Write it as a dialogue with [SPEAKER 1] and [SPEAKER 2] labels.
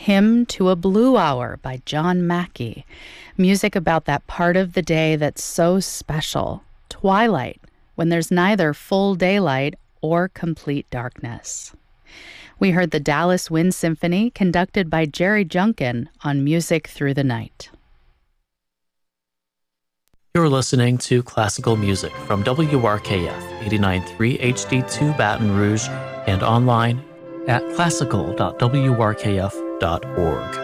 [SPEAKER 1] Hymn to a Blue Hour by John Mackey. Music about that part of the day that's so special, twilight, when there's neither full daylight or complete darkness. We heard the Dallas Wind Symphony conducted by Jerry Junkin on Music Through the Night.
[SPEAKER 2] You're listening to classical music from WRKF 89.3 HD2 Baton Rouge and online at classical.wrkf.org.